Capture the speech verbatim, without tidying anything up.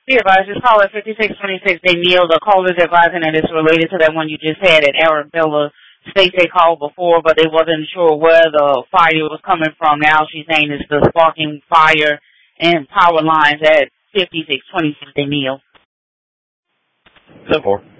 Be advised, this call at fifty-six twenty-six, they Neil, the call is advising that it's related to that one you just had at Arabella State. They called before, but they wasn't sure where the fire was coming from. Now she's saying it's the sparking fire and power lines at fifty-six twenty-six, they Neil. ten four.